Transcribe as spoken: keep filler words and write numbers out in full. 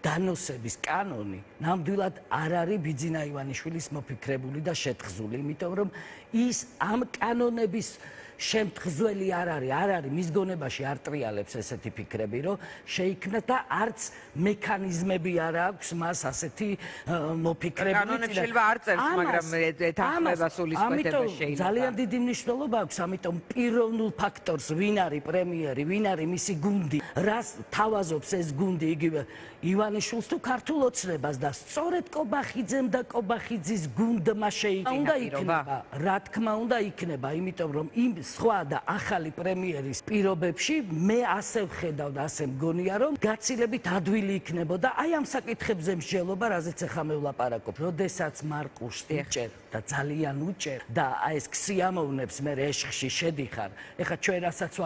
განოსების კანონი ნამდვილად არ არის ბიძინა ივანიშვილის მოფიქრებული და შეთხზული, იმიტომ რომ ის ამ კანონების შემთხზველი არ არის, არ არის მის გონებაში არ ტრიალებს ესეთი ფიქრები, რომ შეიქმნა და არც მექანიზმები არ აქვს მას ასეთი მოფიქრებული. კანონებს შეიძლება არ წერს, მაგრამ ეთანხმება სულისკვეთება შეიძლება. ძალიან დიდი მნიშვნელობა აქვს, ამიტომ პიროვნულ ფაქტორს ვინ არის პრემიერი, ვინ არის მისი გუნდი, რას თავაზობს ეს გუნდი იგივე ივანიშვილს თუ ქართულ ოცნებას და სწორედ კობახიძემ და კობახიძის გუნდმა შეიქმნა. უნდა იქნება, რა თქმა უნდა იქნება, იმიტომ რომ იმ სხვა და ახალი პრემიერის პირობებში მე ასე ვხედავ და ასე მგონია რომ გაცილებით ადვილი იქნებოდა აი ამ საკითხებზე მსჯელობა, რაზეც ახლა მე ვლაპარაკობ. როდესაც მარკუშს უჭერ და ძალიან უჭერ და აი ეს ქსიამოვნებს მე ეშხში შედიხარ. ეხლა ჩვენ რასაც